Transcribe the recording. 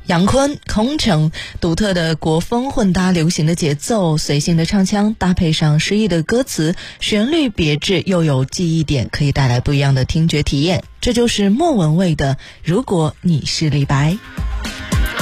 杨坤、空城，独特的国风混搭流行的节奏，随性的唱腔，搭配上诗意的歌词，旋律别致又有记忆点，可以带来不一样的听觉体验。这就是莫文蔚的《如果你是李白》。